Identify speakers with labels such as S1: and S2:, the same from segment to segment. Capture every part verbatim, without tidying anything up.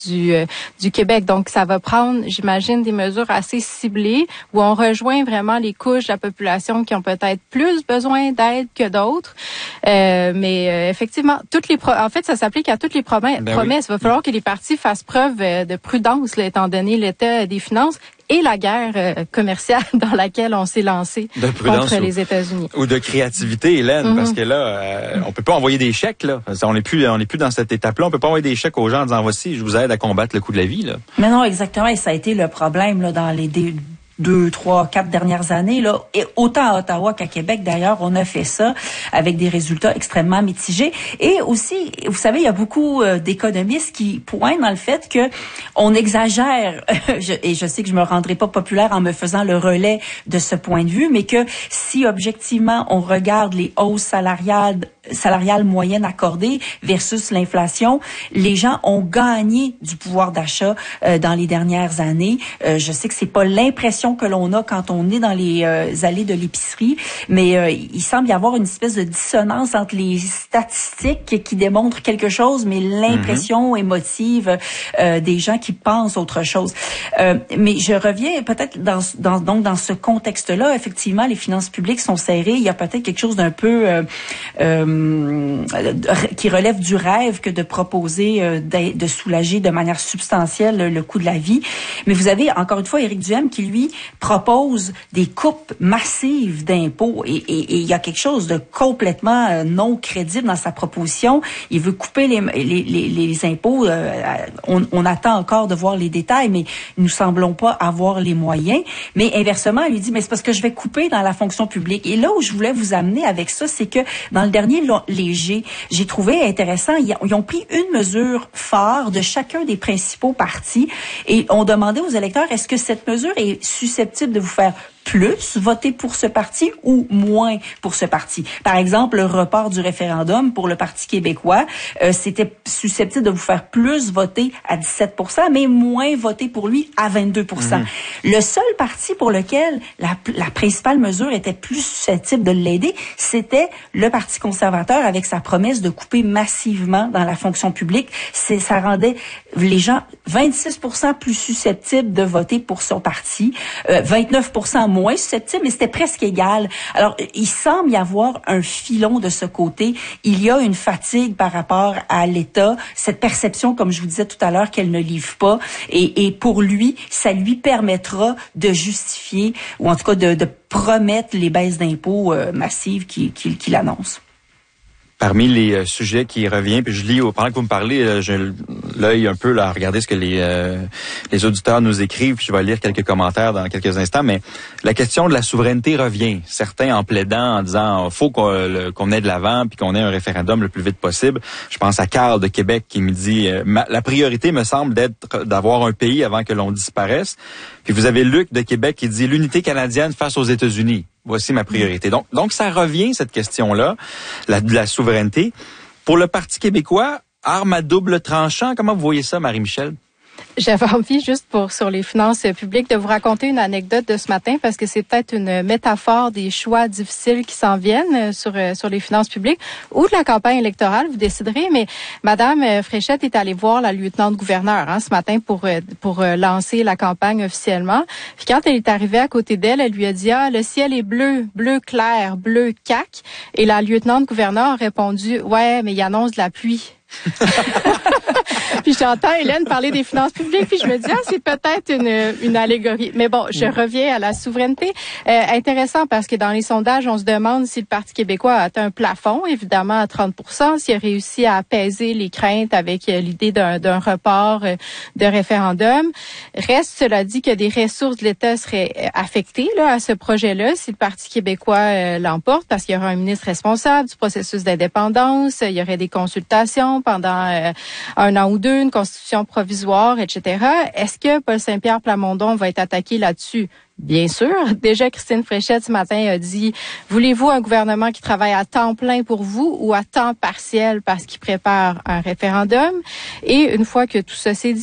S1: du euh, du Québec. Donc, ça va prendre, j'imagine, des mesures assez ciblées où on rejoint vraiment les couches de la population qui ont peut-être plus besoin d'aide que d'autres. Euh, mais euh, effectivement, toutes les pro- en fait, ça s'applique à toutes les promesses. Ben promesses. Oui. Il va falloir que les partis fassent preuve euh, de prudence, là, étant donné l'état des finances et la guerre euh, commerciale dans laquelle on s'est lancé contre ou, les États-Unis.
S2: Ou de créativité, Hélène, mm-hmm. parce que là, euh, on peut pas envoyer des chèques, là. On n'est plus, on n'est plus dans cette étape-là. On peut pas envoyer des chèques aux gens en disant voici, je vous aide à combattre le coût de la vie, là.
S3: Mais non, exactement. Et ça a été le problème là dans les dé- deux, trois, quatre dernières années, là, et autant à Ottawa qu'à Québec, d'ailleurs, on a fait ça avec des résultats extrêmement mitigés. Et aussi, vous savez, il y a beaucoup euh, d'économistes qui pointent dans le fait que on exagère, je, et je sais que je me rendrai pas populaire en me faisant le relais de ce point de vue, mais que si objectivement on regarde les hausses salariales salariale moyenne accordée versus l'inflation, les gens ont gagné du pouvoir d'achat euh, dans les dernières années. Euh, je sais que c'est pas l'impression que l'on a quand on est dans les euh, allées de l'épicerie, mais euh, il semble y avoir une espèce de dissonance entre les statistiques qui démontrent quelque chose, mais l'impression mm-hmm. émotive euh, des gens qui pensent autre chose. Euh, mais je reviens peut-être dans, dans donc dans ce contexte-là, effectivement, les finances publiques sont serrées. Il y a peut-être quelque chose d'un peu euh, euh, qui relève du rêve que de proposer euh, de, de soulager de manière substantielle le, le coût de la vie. Mais vous avez encore une fois Éric Duhem qui lui propose des coupes massives d'impôts et, et, et il y a quelque chose de complètement euh, non crédible dans sa proposition. Il veut couper les, les, les, les impôts. Euh, on, on attend encore de voir les détails, mais nous semblons pas avoir les moyens. Mais inversement, il lui dit mais c'est parce que je vais couper dans la fonction publique. Et là où je voulais vous amener avec ça, c'est que dans le dernier léger, j'ai trouvé intéressant, ils ont pris une mesure phare de chacun des principaux partis et ont demandé aux électeurs, est-ce que cette mesure est susceptible de vous faire plus voter pour ce parti ou moins pour ce parti. Par exemple, le report du référendum pour le Parti québécois, euh, c'était susceptible de vous faire plus voter à dix-sept pour cent, mais moins voter pour lui à vingt-deux pour cent. Mmh. Le seul parti pour lequel la, la principale mesure était plus susceptible de l'aider, c'était le Parti conservateur avec sa promesse de couper massivement dans la fonction publique. C'est, ça rendait les gens vingt-six pour cent plus susceptibles de voter pour son parti, euh, vingt-neuf pour cent moins susceptible, mais c'était presque égal. Alors, il semble y avoir un filon de ce côté. Il y a une fatigue par rapport à l'État, cette perception, comme je vous disais tout à l'heure, qu'elle ne livre pas. Et, et pour lui, ça lui permettra de justifier, ou en tout cas de, de promettre les baisses d'impôts euh, massives qu'il, qu'il, qu'il annonce.
S2: Parmi les euh, sujets qui reviennent, puis je lis, pendant que vous me parlez, euh, j'ai l'œil un peu là à regarder ce que les euh, les auditeurs nous écrivent, puis je vais lire quelques commentaires dans quelques instants, mais la question de la souveraineté revient. Certains en plaidant, en disant faut qu'on, le, qu'on ait de l'avant, puis qu'on ait un référendum le plus vite possible. Je pense à Carl de Québec qui me dit euh, ma, la priorité me semble d'être d'avoir un pays avant que l'on disparaisse. Puis vous avez Luc de Québec qui dit l'unité canadienne face aux États-Unis. Voici ma priorité. Donc, donc ça revient, cette question-là, la, de la souveraineté. Pour le Parti québécois, arme à double tranchant, comment vous voyez ça, Marie-Michel?
S1: J'avais envie, juste pour sur les finances publiques, de vous raconter une anecdote de ce matin parce que c'est peut-être une métaphore des choix difficiles qui s'en viennent sur sur les finances publiques ou de la campagne électorale, vous déciderez. Mais Madame Fréchette est allée voir la lieutenant-gouverneur hein, ce matin pour pour lancer la campagne officiellement. Puis quand elle est arrivée à côté d'elle, elle lui a dit ah le ciel est bleu, bleu clair, bleu cac. Et la lieutenant-gouverneur a répondu ouais mais il annonce de la pluie. Puis j'entends Hélène parler des finances publiques, puis je me dis ah c'est peut-être une une allégorie. Mais bon, je reviens à la souveraineté. Euh, intéressant parce que dans les sondages, on se demande si le Parti québécois a atteint un plafond, évidemment à trente pour cent, s'il a réussi à apaiser les craintes avec l'idée d'un d'un report de référendum. Reste cela dit que des ressources de l'État seraient affectées là à ce projet-là si le Parti québécois euh, l'emporte, parce qu'il y aura un ministre responsable du processus d'indépendance, il y aurait des consultations pendant euh, un an ou deux, une constitution provisoire, et cetera. Est-ce que Paul Saint-Pierre Plamondon va être attaqué là-dessus? Bien sûr. Déjà, Christine Fréchette, ce matin, a dit « Voulez-vous un gouvernement qui travaille à temps plein pour vous ou à temps partiel parce qu'il prépare un référendum? » Et une fois que tout ça s'est dit,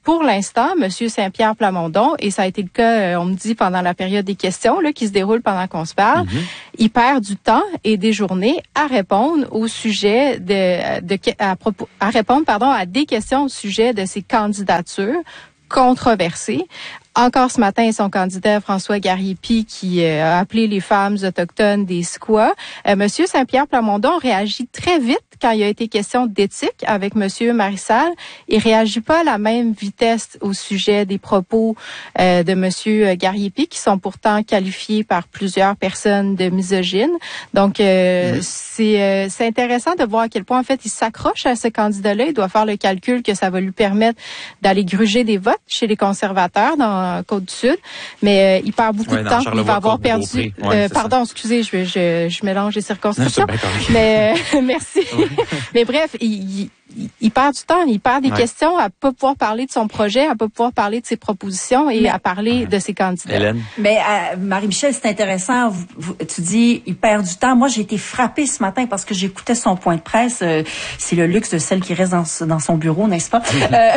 S1: pour l'instant, M. Saint-Pierre Plamondon, et ça a été le cas, on me dit, pendant la période des questions là, qui se déroule pendant qu'on se parle, mm-hmm. il perd du temps et des journées à répondre au sujet de, de à, propos, à répondre pardon à des questions au sujet de ses candidatures controversées. Encore ce matin, son candidat François Gariepi qui euh, a appelé les femmes autochtones des squats. Euh, Monsieur Saint-Pierre Plamondon réagit très vite quand il a été question d'éthique avec Monsieur Marissal. Il réagit pas à la même vitesse au sujet des propos euh, de Monsieur Gariepi qui sont pourtant qualifiés par plusieurs personnes de misogynes. Donc euh, oui. c'est euh, c'est intéressant de voir à quel point en fait il s'accroche à ce candidat-là. Il doit faire le calcul que ça va lui permettre d'aller gruger des votes chez les conservateurs dans Côte-du-Sud, mais euh, il perd beaucoup ouais, de temps. Il va avoir perdu. Ouais, euh, pardon, ça. excusez, je, je, je mélange les circonscriptions. Non, mais euh, merci. Ouais. Mais bref, il, il, il perd du temps, il perd des ouais. questions à pas pouvoir parler de son projet, à pas pouvoir parler de ses propositions et mais, à parler ouais. de ses candidats.
S2: Hélène.
S3: Mais euh, Marie-Michel, c'est intéressant. Vous, vous, tu dis, il perd du temps. Moi, j'ai été frappée ce matin parce que j'écoutais son point de presse. Euh, c'est le luxe de celle qui reste dans, dans son bureau, n'est-ce pas? euh,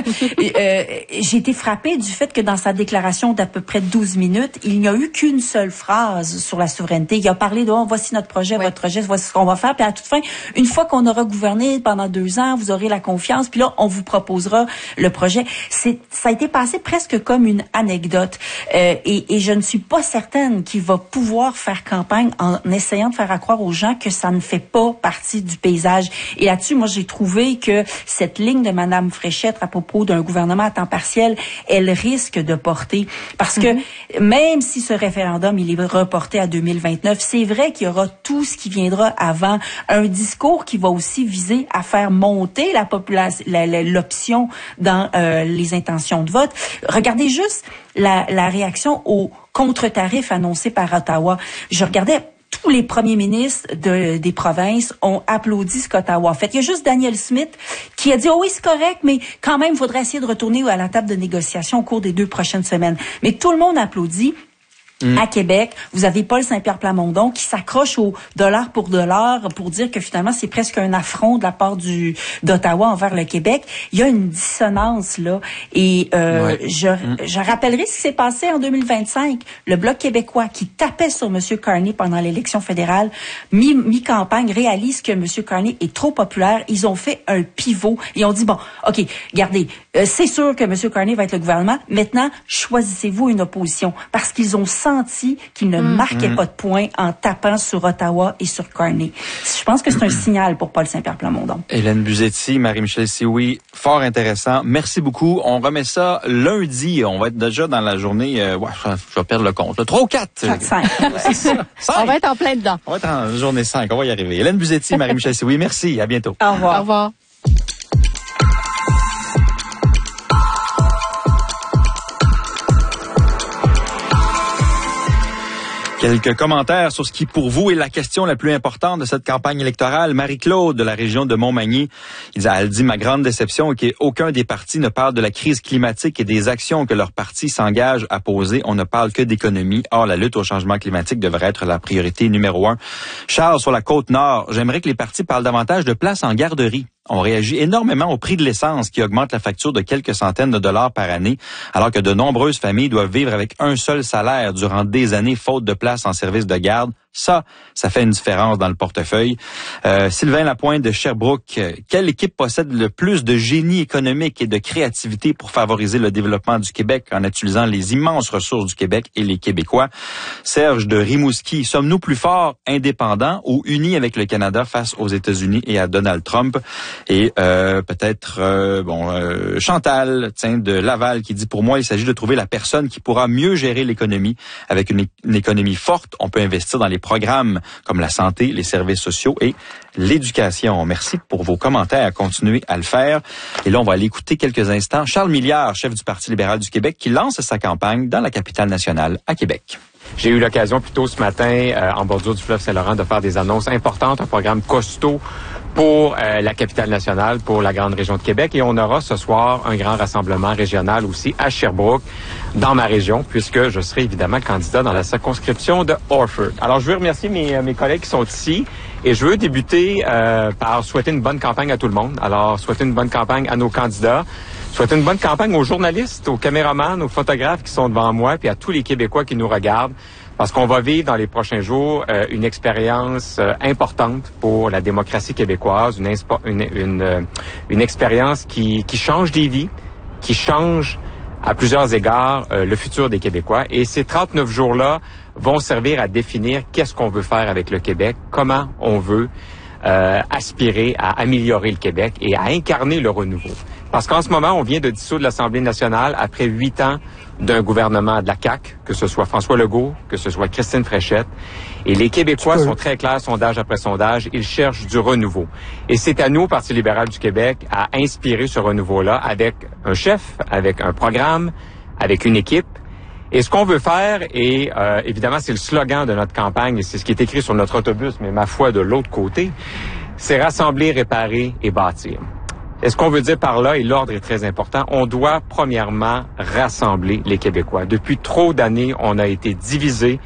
S3: euh, j'ai été frappée du fait que dans sa déclaration d'à peu près douze minutes, il n'y a eu qu'une seule phrase sur la souveraineté. Il a parlé de oh, voici notre projet, oui. votre projet, voici ce qu'on va faire. Puis à toute fin, une fois qu'on aura gouverné pendant deux ans, vous aurez la confiance. Puis là, on vous proposera le projet. C'est, ça a été passé presque comme une anecdote. Euh, et, et je ne suis pas certaine qu'il va pouvoir faire campagne en essayant de faire à croire aux gens que ça ne fait pas partie du paysage. Et là-dessus, moi, j'ai trouvé que cette ligne de Mme Fréchette à propos d'un gouvernement à temps partiel, elle risque de porter. Parce que mm-hmm. même si ce référendum, il est reporté à deux mille vingt-neuf, c'est vrai qu'il y aura tout ce qui viendra avant. Un discours qui va aussi viser à faire monter la population, la, la, l'option dans euh, les intentions de vote. Regardez juste la, la réaction aux contre-tarifs annoncés par Ottawa. Je regardais tous les premiers ministres de, des provinces ont applaudi ce qu'Ottawa a fait. Il y a juste Daniel Smith qui a dit « Oh oui, c'est correct, mais quand même, il faudrait essayer de retourner à la table de négociation au cours des deux prochaines semaines. » Mais tout le monde applaudit. Mmh. À Québec, vous avez Paul Saint-Pierre Plamondon qui s'accroche au dollar pour dollar pour dire que finalement c'est presque un affront de la part du d'Ottawa envers le Québec. Il y a une dissonance là et euh, ouais. je mmh. je rappellerai ce qui s'est passé en deux mille vingt-cinq. Le Bloc québécois qui tapait sur M. Carney pendant l'élection fédérale, mi, mi-campagne, réalise que M. Carney est trop populaire. Ils ont fait un pivot et ont dit bon, ok, regardez, euh, c'est sûr que M. Carney va être le gouvernement. Maintenant, choisissez-vous une opposition parce qu'ils ont senti qu'il ne mmh. marquait mmh. pas de points en tapant sur Ottawa et sur Carney. Je pense que c'est un signal pour Paul Saint-Pierre Plamondon.
S2: Hélène Buzetti, Marie-Michel Sioui, fort intéressant. Merci beaucoup. On remet ça lundi. On va être déjà dans la journée, euh, ouais, je vais perdre le compte. trois ou quatre?
S3: cinq.
S1: C'est ça. On va être en plein dedans.
S2: On va être en journée cinq. On va y arriver. Hélène Buzetti, Marie-Michel Sioui, merci. À bientôt.
S3: Au revoir.
S1: Au revoir.
S2: Quelques commentaires sur ce qui, pour vous, est la question la plus importante de cette campagne électorale. Marie-Claude, de la région de Montmagny, elle dit « Ma grande déception est qu'aucun des partis ne parle de la crise climatique et des actions que leur parti s'engage à poser. On ne parle que d'économie. Or, la lutte au changement climatique devrait être la priorité numéro un. » Charles, sur la Côte-Nord, j'aimerais que les partis parlent davantage de places en garderie. On réagit énormément au prix de l'essence qui augmente la facture de quelques centaines de dollars par année, alors que de nombreuses familles doivent vivre avec un seul salaire durant des années faute de place en service de garde. Ça, ça fait une différence dans le portefeuille. Euh, Sylvain Lapointe de Sherbrooke, quelle équipe possède le plus de génie économique et de créativité pour favoriser le développement du Québec en utilisant les immenses ressources du Québec et les Québécois? Serge de Rimouski, sommes-nous plus forts, indépendants ou unis avec le Canada face aux États-Unis et à Donald Trump? Et euh, peut-être, euh, bon, euh, Chantal, tiens, de Laval, qui dit, pour moi, il s'agit de trouver la personne qui pourra mieux gérer l'économie. Avec une, une économie forte, on peut investir dans les programmes comme la santé, les services sociaux et l'éducation. Merci pour vos commentaires. Continuez à le faire. Et là, on va aller écouter quelques instants Charles Milliard, chef du Parti libéral du Québec, qui lance sa campagne dans la capitale nationale à Québec.
S4: J'ai eu l'occasion plus tôt ce matin, euh, en bordure du fleuve Saint-Laurent, de faire des annonces importantes, un programme costaud pour euh, la capitale nationale, pour la grande région de Québec. Et on aura ce soir un grand rassemblement régional aussi à Sherbrooke, dans ma région, puisque je serai évidemment candidat dans la circonscription de Orford. Alors, je veux remercier mes, mes collègues qui sont ici. Et je veux débuter euh, par souhaiter une bonne campagne à tout le monde. Alors, souhaiter une bonne campagne à nos candidats, souhaiter une bonne campagne aux journalistes, aux caméramans, aux photographes qui sont devant moi, puis à tous les Québécois qui nous regardent, parce qu'on va vivre dans les prochains jours euh, une expérience euh, importante pour la démocratie québécoise, une, une, une, euh, une expérience qui, qui change des vies, qui change à plusieurs égards euh, le futur des Québécois. Et ces trente-neuf jours-là vont servir à définir qu'est-ce qu'on veut faire avec le Québec, comment on veut euh, aspirer à améliorer le Québec et à incarner le renouveau. Parce qu'en ce moment, on vient de dissoudre l'Assemblée nationale après huit ans d'un gouvernement de la C A Q, que ce soit François Legault, que ce soit Christine Fréchette. Et les Québécois sont très clairs, sondage après sondage, ils cherchent du renouveau. Et c'est à nous, au Parti libéral du Québec, à inspirer ce renouveau-là avec un chef, avec un programme, avec une équipe. Et ce qu'on veut faire, et euh, évidemment, c'est le slogan de notre campagne, et c'est ce qui est écrit sur notre autobus, mais ma foi, de l'autre côté, c'est rassembler, réparer et bâtir. Et ce qu'on veut dire par là, et l'ordre est très important, on doit premièrement rassembler les Québécois. Depuis trop d'années, on a été divisés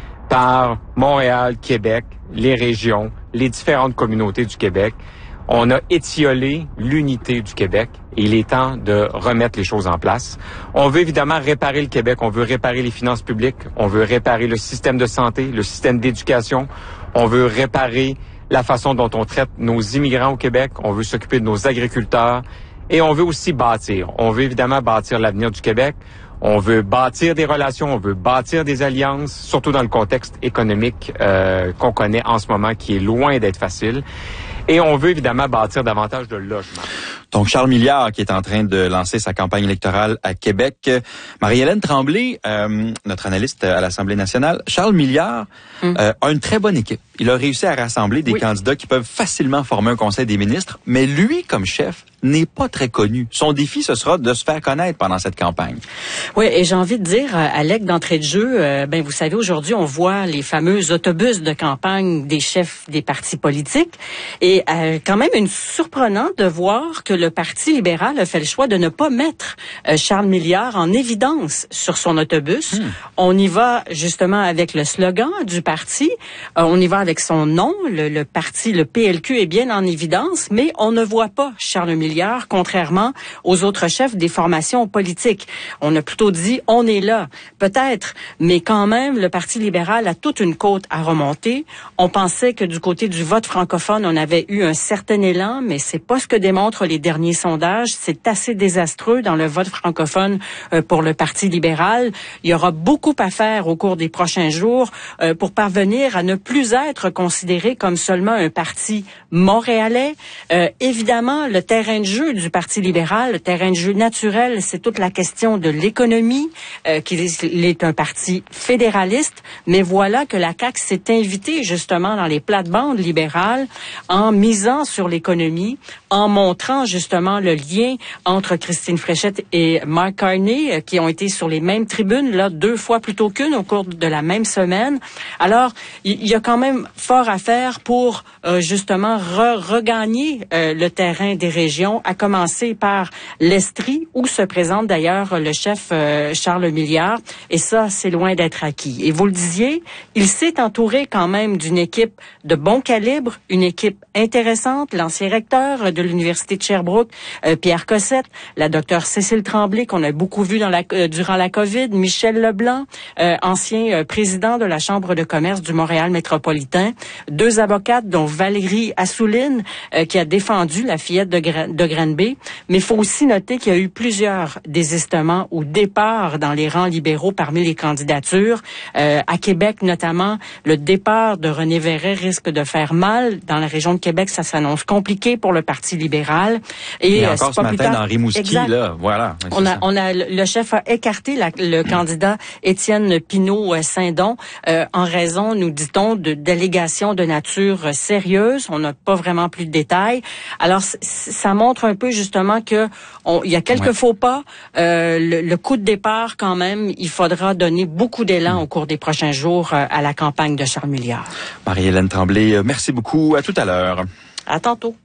S4: par Montréal, Québec, les régions, les différentes communautés du Québec. On a étiolé l'unité du Québec et il est temps de remettre les choses en place. On veut évidemment réparer le Québec, on veut réparer les finances publiques, on veut réparer le système de santé, le système d'éducation, on veut réparer la façon dont on traite nos immigrants au Québec, on veut s'occuper de nos agriculteurs et on veut aussi bâtir. On veut évidemment bâtir l'avenir du Québec, on veut bâtir des relations, on veut bâtir des alliances, surtout dans le contexte économique euh, qu'on connaît en ce moment qui est loin d'être facile. Et on veut évidemment bâtir davantage de logements.
S2: Donc, Charles Milliard qui est en train de lancer sa campagne électorale à Québec. Marie-Hélène Tremblay, euh, notre analyste à l'Assemblée nationale, Charles Milliard hum. euh, a une très bonne équipe. Il a réussi à rassembler des oui. candidats qui peuvent facilement former un conseil des ministres, mais lui, comme chef, n'est pas très connu. Son défi, ce sera de se faire connaître pendant cette campagne.
S5: Oui, et j'ai envie de dire, Alec, d'entrée de jeu, euh, ben vous savez, aujourd'hui, on voit les fameux autobus de campagne des chefs des partis politiques. Et euh, quand même, une surprenant de voir que le Parti libéral a fait le choix de ne pas mettre euh, Charles Milliard en évidence sur son autobus. Mmh. On y va justement avec le slogan du parti. Euh, on y va avec son nom. Le, le parti, le P L Q, est bien en évidence, mais on ne voit pas Charles Milliard, contrairement aux autres chefs des formations politiques. On a plutôt dit, on est là, peut-être, mais quand même, le Parti libéral a toute une côte à remonter. On pensait que du côté du vote francophone, on avait eu un certain élan, mais c'est pas ce que démontrent les derniers sondages. C'est assez désastreux dans le vote francophone euh, pour le Parti libéral. Il y aura beaucoup à faire au cours des prochains jours euh, pour parvenir à ne plus être considéré comme seulement un parti montréalais. Euh, évidemment, le terrain de jeu du Parti libéral, le terrain de jeu naturel, c'est toute la question de l'économie, euh, qu'il est un parti fédéraliste, mais voilà que la C A Q s'est invitée justement dans les plates-bandes libérales en misant sur l'économie, en montrant justement le lien entre Christine Fréchette et Mark Carney, euh, qui ont été sur les mêmes tribunes, là, deux fois plutôt qu'une au cours de la même semaine. Alors, il y a quand même fort à faire pour euh, justement re regagner euh, le terrain des régions, à commencer par l'Estrie, où se présente d'ailleurs le chef euh, Charles Milliard. Et ça, c'est loin d'être acquis. Et vous le disiez, il s'est entouré quand même d'une équipe de bon calibre, une équipe intéressante, l'ancien recteur de l'Université de Sherbrooke, euh, Pierre Cossette, la docteure Cécile Tremblay, qu'on a beaucoup vu dans la, euh, durant la COVID, Michel Leblanc, euh, ancien euh, président de la Chambre de commerce du Montréal métropolitain, deux avocates, dont Valérie Assouline, euh, qui a défendu la fillette de, Gra de Granby. Mais il faut aussi noter qu'il y a eu plusieurs désistements ou départs dans les rangs libéraux parmi les candidatures. Euh, à Québec, notamment, le départ de René Verret risque de faire mal. Dans la région de Québec, ça s'annonce compliqué pour le Parti libéral.
S2: Et, Et encore ce matin, dans Rimouski, là, voilà.
S5: On a, on a, le chef a écarté la, le mmh. candidat Étienne Pinault-Saint-Don euh, en raison, nous dit-on, de d'allégations de nature sérieuse. On n'a pas vraiment plus de détails. Alors, ça montre un peu justement que on, il y a quelques ouais. faux pas. Euh, le, le coup de départ, quand même, il faudra donner beaucoup d'élan mmh. au cours des prochains jours euh, à la campagne de Charles Milliard.
S2: Marie-Hélène Tremblay, merci beaucoup. À tout à l'heure.
S5: À tantôt.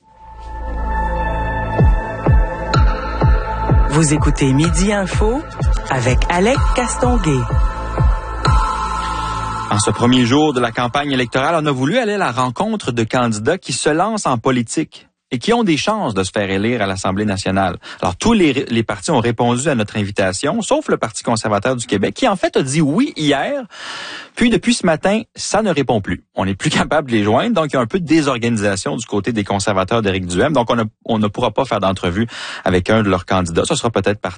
S6: Vous écoutez Midi Info avec Alec Castonguay.
S2: En ce premier jour de la campagne électorale, on a voulu aller à la rencontre de candidats qui se lancent en politique. et qui ont des chances de se faire élire à l'Assemblée nationale. Alors, tous les, les partis ont répondu à notre invitation, sauf le Parti conservateur du Québec, qui en fait a dit oui hier. Puis, depuis ce matin, ça ne répond plus. On n'est plus capable de les joindre, donc il y a un peu de désorganisation du côté des conservateurs d'Éric Duhem. Donc, on, a, on ne pourra pas faire d'entrevue avec un de leurs candidats. Ça sera peut-être par